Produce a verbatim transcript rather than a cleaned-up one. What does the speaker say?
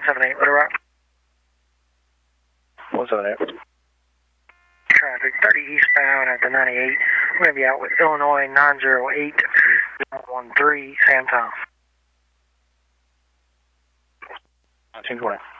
seven eight, Little Rock. one seven eight. Traffic thirty eastbound at the ninety-eight. We're going to be out with Illinois nine zero eight one three, Sam Tom. nineteen twenty.